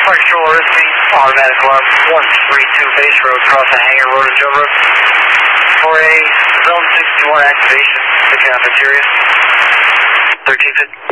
Park Shore Risky, automatic alarm 132 Base Road, crossing Hangar Road and Joe Road. For a Zone 61 activation, the cafeteria. 1350.